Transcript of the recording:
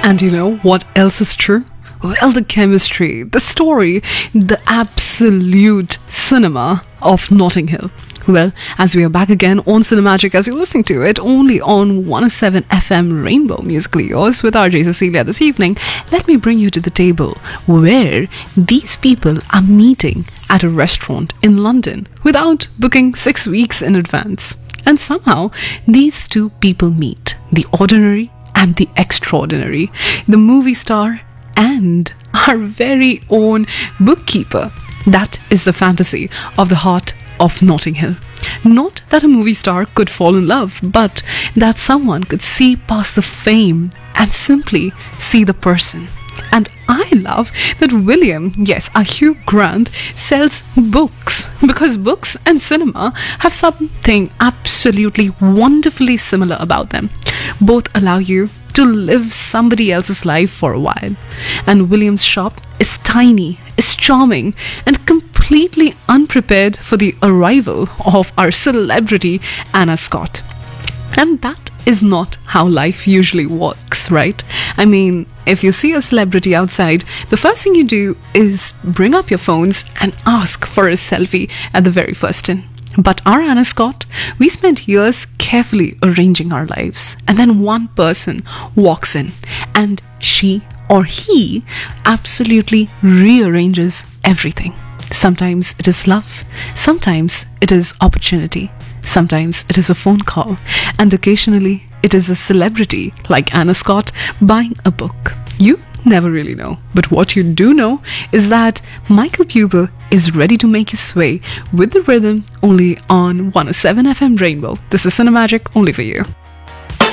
And you know what else is true? Well, the chemistry, the story, the absolute cinema of Notting Hill. Well, as we are back again on Cinemagic, as you're listening to it only on 107 FM Rainbow Musically Yours with RJ Cecilia this evening, let me bring you to the table where these people are meeting at a restaurant in London without booking 6 weeks in advance. And somehow, these two people meet, the ordinary and the extraordinary, the movie star and our very own bookkeeper. That is the fantasy of the heart of Notting Hill. Not that a movie star could fall in love, but that someone could see past the fame and simply see the person. And I love that William, yes, our Hugh Grant, sells books, because books and cinema have something absolutely wonderfully similar about them. Both allow you to live somebody else's life for a while. And William's shop is tiny, is charming, and completely unprepared for the arrival of our celebrity Anna Scott. And that is not how life usually works, right? I mean, if you see a celebrity outside, the first thing you do is bring up your phones and ask for a selfie at the very first in. But our Anna Scott, we spent years carefully arranging our lives, and then one person walks in and she or he absolutely rearranges everything. Sometimes it is love, sometimes it is opportunity, sometimes it is a phone call, and occasionally it is a celebrity like Anna Scott buying a book. You never really know. But what you do know is that Michael Bublé is ready to make you sway with the rhythm only on 107 FM Rainbow. This is Cinemagic only for you.